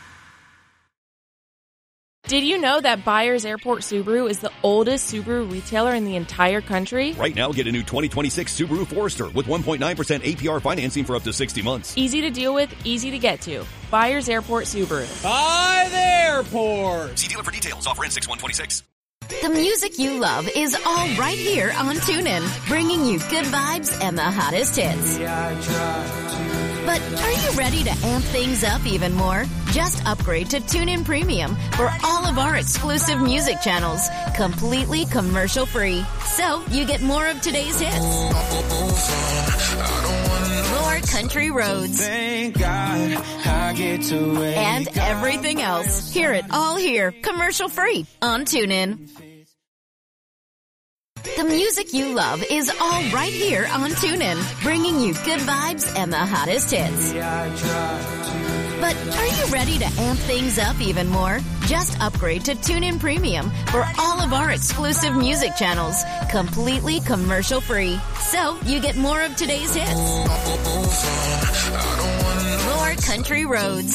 Did you know that Byers Airport Subaru is the oldest Subaru retailer in the entire country? Right now, get a new 2026 Subaru Forester with 1.9% APR financing for up to 60 months. Easy to deal with, easy to get to. Byers Airport Subaru. By the airport. See dealer for details. Offer ends 6/126. The music you love is all right here on TuneIn, bringing you good vibes and the hottest hits. But are you ready to amp things up even more? Just upgrade to TuneIn Premium for all of our exclusive music channels, completely commercial-free. So you get more of today's hits. More country roads. And everything else. Hear it all here, commercial-free on TuneIn. The music you love is all right here on TuneIn, bringing you good vibes and the hottest hits. But are you ready to amp things up even more? Just upgrade to TuneIn Premium for all of our exclusive music channels, completely commercial-free. So you get more of today's hits. More country roads.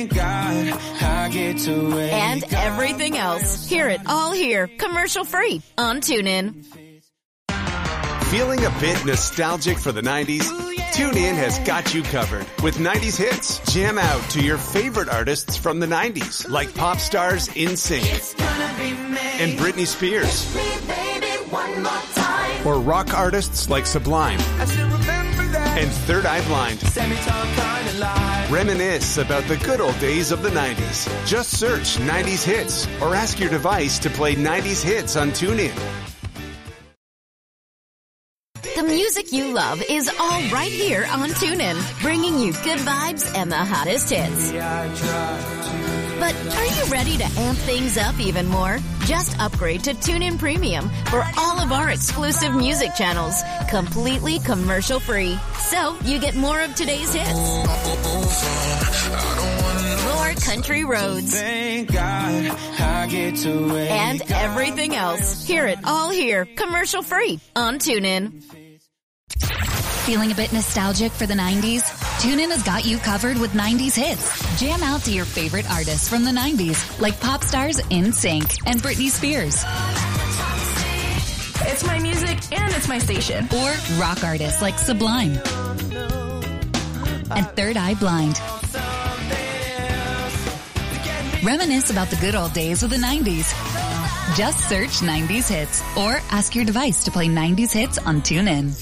And everything else. Hear it all here, commercial-free on TuneIn. Feeling a bit nostalgic for the 90s? TuneIn has got you covered with 90s hits. Jam out to your favorite artists from the 90s, like pop stars NSYNC and Britney Spears. Or rock artists like Sublime and Third Eye Blind. Reminisce about the good old days of the 90s. Just search 90s hits or ask your device to play 90s hits on TuneIn. The music you love is all right here on TuneIn, bringing you good vibes and the hottest hits. But are you ready to amp things up even more? Just upgrade to TuneIn Premium for all of our exclusive music channels, completely commercial-free. So you get more of today's hits. More country roads. And everything else. Hear it all here, commercial-free on TuneIn. Feeling a bit nostalgic for the 90s? TuneIn has got you covered with 90s hits. Jam out to your favorite artists from the 90s, like pop stars NSYNC and Britney Spears. It's my music and it's my station. Or rock artists like Sublime and Third Eye Blind. Reminisce about the good old days of the 90s. Just search 90s hits or ask your device to play 90s hits on TuneIn.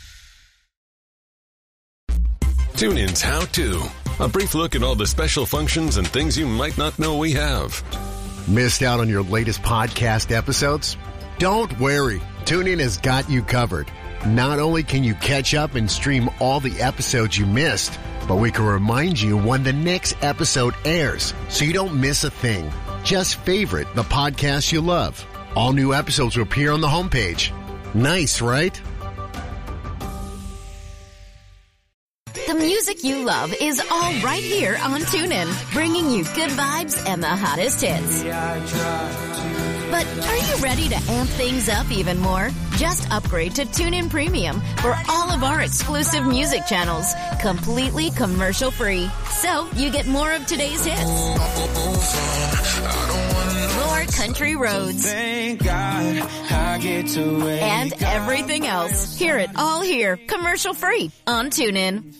TuneIn's How To. A brief look at all the special functions and things you might not know we have. Missed out on your latest podcast episodes? Don't worry. TuneIn has got you covered. Not only can you catch up and stream all the episodes you missed, but we can remind you when the next episode airs so you don't miss a thing. Just favorite the podcast you love. All new episodes will appear on the homepage. Nice, right? The music you love is all right here on TuneIn, bringing you good vibes and the hottest hits. But are you ready to amp things up even more? Just upgrade to TuneIn Premium for all of our exclusive music channels, completely commercial-free. So you get more of today's hits, more country roads, thank God I get to and everything else. Hear it all here, commercial-free on TuneIn.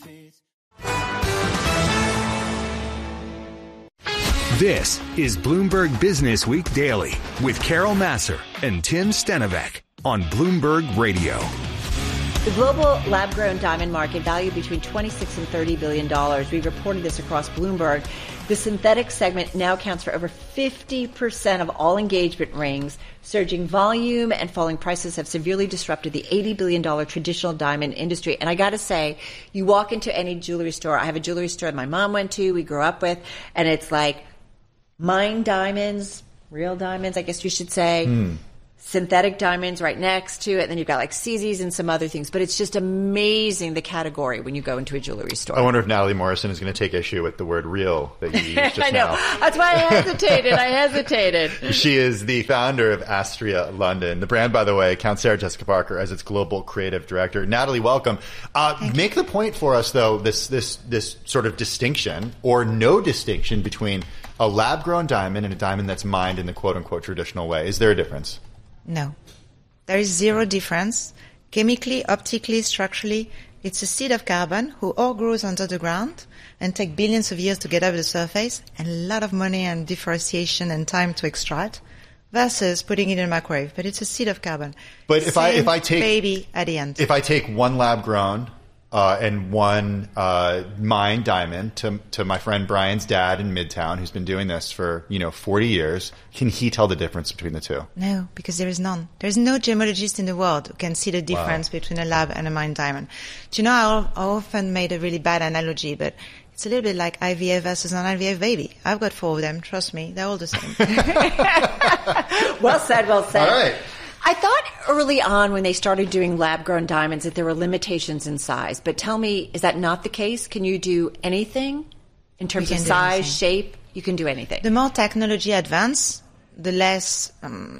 This is Bloomberg Business Week Daily with Carol Massar and Tim Stenovec on Bloomberg Radio. The global lab-grown diamond market valued between $26 and $30 billion. We reported this across Bloomberg. The synthetic segment now accounts for over 50% of all engagement rings. Surging volume and falling prices have severely disrupted the $80 billion traditional diamond industry. And I got to say, you walk into any jewelry store. I have a jewelry store my mom went to, we grew up with, and it's like mined diamonds, real diamonds, I guess you should say. Synthetic diamonds right next to it. And then you've got like CZs and some other things. But it's just amazing, the category, when you go into a jewelry store. I wonder if Natalie Morrison is going to take issue with the word real that you used just now. I know. That's why I hesitated. She is the founder of Astria London. The brand, by the way, counts Sarah Jessica Parker as its global creative director. Natalie, welcome. Make the point for us, though, this sort of distinction or no distinction between a lab-grown diamond and a diamond that's mined in the quote-unquote traditional way. Is there a difference? No. There is zero difference. Chemically, optically, structurally, it's a seed of carbon who all grows under the ground and take billions of years to get up the surface and a lot of money and deforestation and time to extract versus putting it in a microwave. But it's a seed of carbon. But if I take baby at the end. If I take one lab-grown and one mined diamond to my friend Brian's dad in Midtown, who's been doing this for 40 years, can he tell the difference between the two? No, because there is none. There's no gemologist in the world who can see the difference between a lab and a mined diamond. Do you know, I often made a really bad analogy, but it's a little bit like IVF versus non-IVF baby. I've got 4 of them. Trust me, they're all the same. Well said, well said. All right. I thought early on when they started doing lab-grown diamonds that there were limitations in size. But tell me, is that not the case? Can you do anything in terms of size, shape? You can do anything. The more technology advance, the less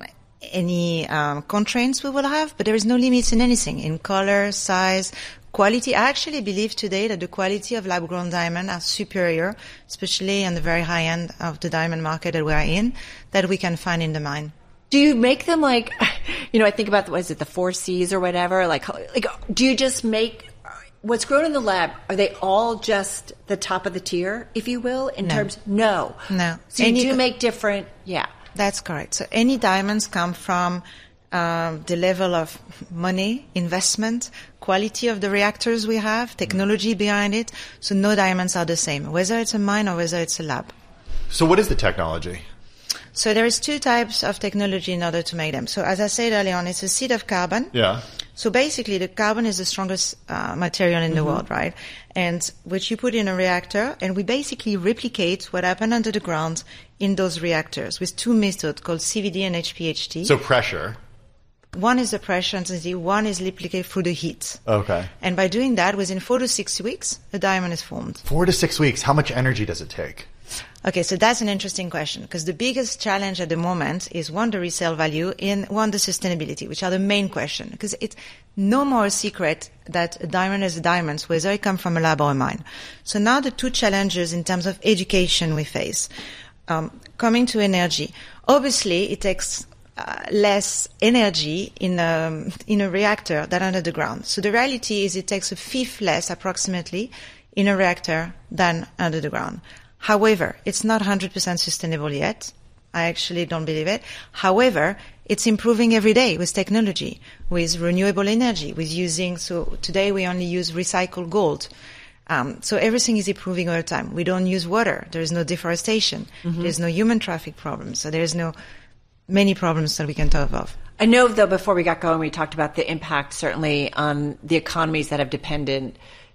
any constraints we will have. But there is no limits in anything, in color, size, quality. I actually believe today that the quality of lab-grown diamond are superior, especially on the very high end of the diamond market that we are in, that we can find in the mine. Do you make them like, I think about, what is it, the 4 C's or whatever? Like, do you just make what's grown in the lab? Are they all just the top of the tier, if you will, in terms? No. So you do make different, That's correct. So any diamonds come from the level of money, investment, quality of the reactors we have, technology behind it. So no diamonds are the same, whether it's a mine or whether it's a lab. So what is the technology? So there is 2 types of technology in order to make them. So as I said earlier on, it's a seed of carbon. Yeah. So basically the carbon is the strongest material in the world, right? And which you put in a reactor, and we basically replicate what happened under the ground in those reactors with 2 methods called CVD and HPHT. So pressure. One is the pressure intensity, one is replicated through the heat. Okay. And by doing that, within 4 to 6 weeks, a diamond is formed. 4 to 6 weeks. How much energy does it take? Okay, so that's an interesting question, because the biggest challenge at the moment is, 1, the resale value, and 1, the sustainability, which are the main question. Because it's no more a secret that a diamond is a diamond, whether it comes from a lab or a mine. So now the 2 challenges in terms of education we face. Coming to energy. Obviously, it takes less energy in a reactor than under the ground. So the reality is it takes a fifth less, approximately, in a reactor than under the ground. However, it's not 100% sustainable yet. I actually don't believe it. However, it's improving every day with technology, with renewable energy, with using, so today we only use recycled gold. So everything is improving all the time. We don't use water. There is no deforestation. There's no human traffic problems. So there is no many problems that we can talk of. I know, though, before we got going, we talked about the impact, certainly, on the economies that have depended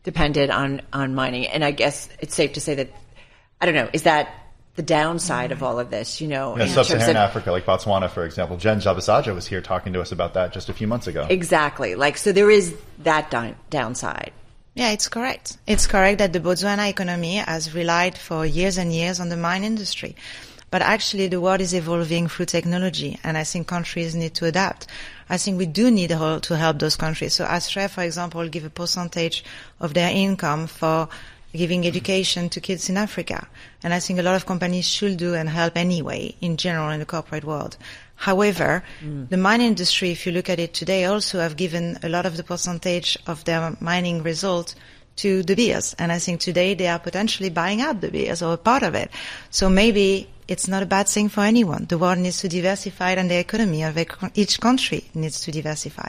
on mining. And I guess it's safe to say that, I don't know, is that the downside of all of this, you know? Yeah, Sub-Saharan Africa, like Botswana, for example. Jen Jabasaja was here talking to us about that just a few months ago. Exactly. Like, so there is that downside. Yeah, it's correct. It's correct that the Botswana economy has relied for years and years on the mine industry. But actually, the world is evolving through technology, and I think countries need to adapt. I think we do need to help those countries. So Astrea, for example, give a percentage of their income for giving education to kids in Africa. And I think a lot of companies should do and help anyway, in general, in the corporate world. However, the mining industry, if you look at it today, also have given a lot of the percentage of their mining result to De Beers. And I think today they are potentially buying out De Beers or a part of it. So maybe it's not a bad thing for anyone. The world needs to diversify, and the economy of each country needs to diversify.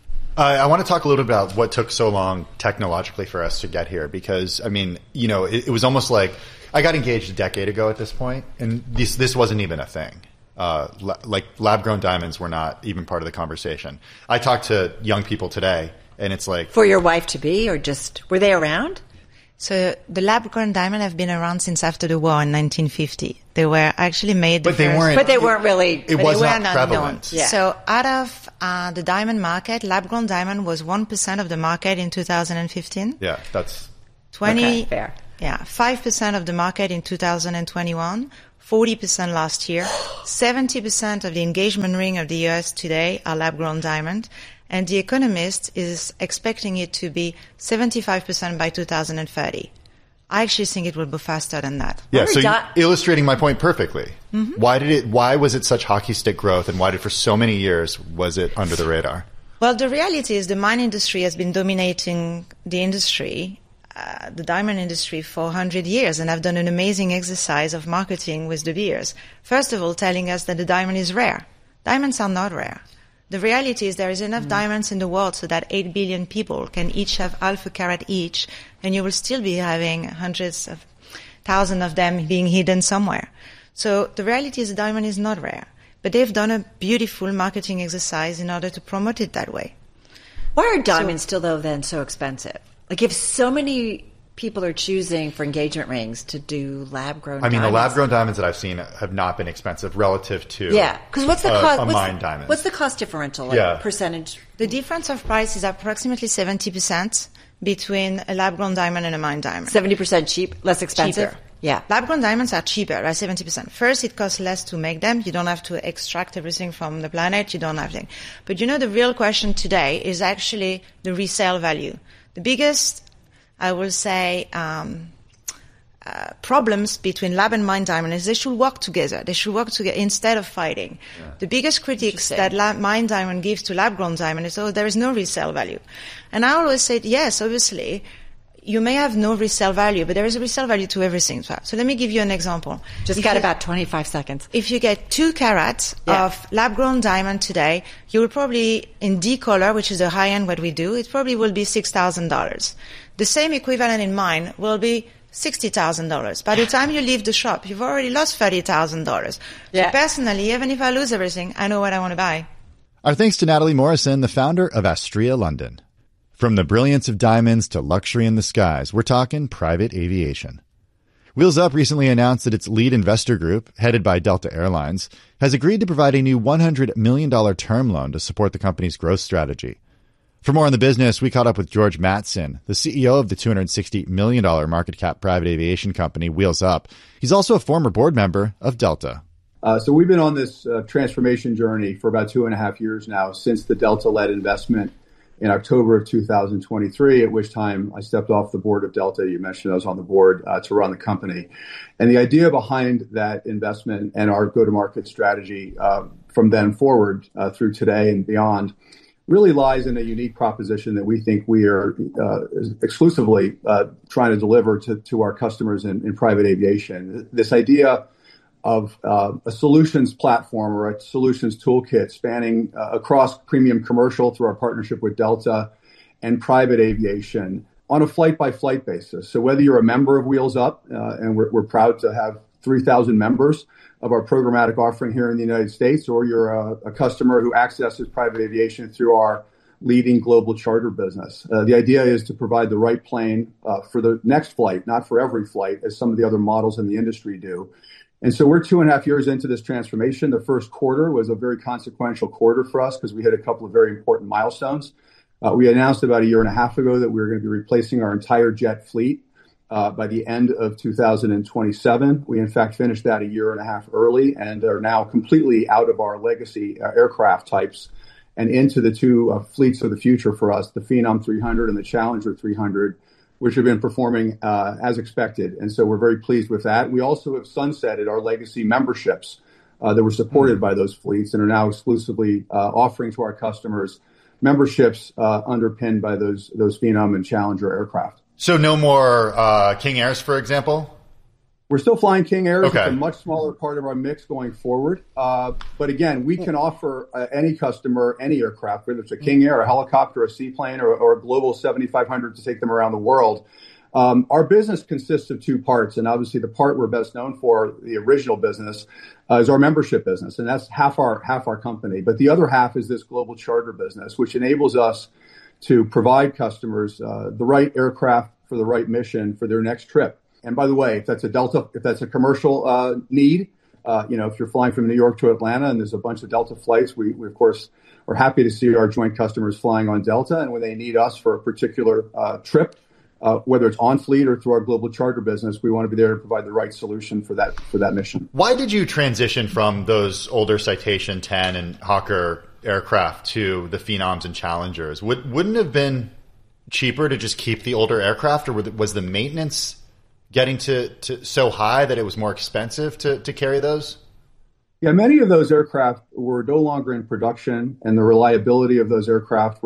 I want to talk a little bit about what took so long technologically for us to get here, because, I mean, you know, it was almost like I got engaged a decade ago at this point, and this wasn't even a thing. Like lab-grown diamonds were not even part of the conversation. I talk to young people today, and it's like... For your wife-to-be, or just, were they around? So the lab-grown diamond have been around since after the war in 1950. They were actually made but they weren't really... It was not prevalent. Yeah. So out of the diamond market, lab-grown diamond was 1% of the market in 2015. Yeah, that's... Okay, fair. Yeah, 5% of the market in 2021, 40% last year. 70% of the engagement ring of the US today are lab-grown diamond. And The Economist is expecting it to be 75% by 2030. I actually think it will go faster than that. Yeah, so you're illustrating my point perfectly. Mm-hmm. Why was it such hockey stick growth, and why for so many years was it under the radar? Well, the reality is the mine industry has been dominating the industry, the diamond industry, for 100 years, and have done an amazing exercise of marketing with De Beers. First of all, telling us that the diamond is rare. Diamonds are not rare. The reality is there is enough diamonds in the world so that 8 billion people can each have half a carat each, and you will still be having hundreds of thousands of them being hidden somewhere. So the reality is the diamond is not rare. But they've done a beautiful marketing exercise in order to promote it that way. Why are diamonds still, though, then so expensive? Like, if so many people are choosing for engagement rings to do lab-grown diamonds. I mean, the lab-grown diamonds that I've seen have not been expensive relative to because what's the cost? A mined diamond. What's the cost differential? Like percentage? The difference of price is approximately 70% between a lab-grown diamond and a mined diamond. 70% cheap, less expensive? Cheaper. Yeah. Lab-grown diamonds are cheaper by 70%. First, it costs less to make them. You don't have to extract everything from the planet. You don't have to. But you know, the real question today is actually the resale value. The biggest, I will say, problems between lab and mine diamond is they should work together. They should work together instead of fighting. Yeah. The biggest critiques that mine diamond gives to lab-grown diamond is, there is no resale value. And I always say, yes, obviously, you may have no resale value, but there is a resale value to everything. So let me give you an example. Just got about 25 seconds. If you get 2 carats of lab-grown diamond today, you will probably, in D color, which is the high end what we do, it probably will be $6,000. The same equivalent in mine will be $60,000. By the time you leave the shop, you've already lost $30,000. So personally, even if I lose everything, I know what I want to buy. Our thanks to Natalie Morrison, the founder of Astrea London. From the brilliance of diamonds to luxury in the skies, we're talking private aviation. Wheels Up recently announced that its lead investor group, headed by Delta Airlines, has agreed to provide a new $100 million term loan to support the company's growth strategy. For more on the business, we caught up with George Mattson, the CEO of the $260 million market cap private aviation company Wheels Up. He's also a former board member of Delta. So we've been on this transformation journey for about 2.5 years now, since the Delta-led investment in October of 2023, at which time I stepped off the board of Delta. You mentioned I was on the board to run the company. And the idea behind that investment and our go-to-market strategy from then forward through today and beyond really lies in a unique proposition that we think we are exclusively trying to deliver to our customers in private aviation. This idea of a solutions platform or a solutions toolkit spanning across premium commercial through our partnership with Delta and private aviation on a flight-by-flight basis. So whether you're a member of Wheels Up, and we're proud to have 3,000 members of our programmatic offering here in the United States, or you're a customer who accesses private aviation through our leading global charter business. The idea is to provide the right plane for the next flight, not for every flight, as some of the other models in the industry do. And so we're 2.5 years into this transformation. The first quarter was a very consequential quarter for us because we hit a couple of very important milestones. We announced about 1.5 years ago that we were going to be replacing our entire jet fleet by the end of 2027. We, in fact, finished that 1.5 years early and are now completely out of our legacy aircraft types and into the two fleets of the future for us, the Phenom 300 and the Challenger 300, which have been performing as expected. And so we're very pleased with that. We also have sunsetted our legacy memberships that were supported by those fleets and are now exclusively offering to our customers memberships underpinned by those Phenom and Challenger aircraft. So no more King Airs, for example? We're still flying King Airs. Okay. It's a much smaller part of our mix going forward. But again, we can offer any customer any aircraft, whether it's a King Air, a helicopter, a seaplane, or a Global 7500 to take them around the world. Our business consists of two parts, and obviously the part we're best known for, the original business, is our membership business, and that's half our company. But the other half is this global charter business, which enables us to provide customers the right aircraft for the right mission for their next trip. And by the way, if that's a commercial need, if you're flying from New York to Atlanta and there's a bunch of Delta flights, we of course are happy to see our joint customers flying on Delta. And when they need us for a particular trip, whether it's on fleet or through our global charter business, we want to be there to provide the right solution for that mission. Why did you transition from those older Citation 10 and Hawker aircraft to the Phenoms and Challengers? Wouldn't it have been cheaper to just keep the older aircraft, or was the maintenance getting to so high that it was more expensive to carry those? Yeah, many of those aircraft were no longer in production, and the reliability of those aircraft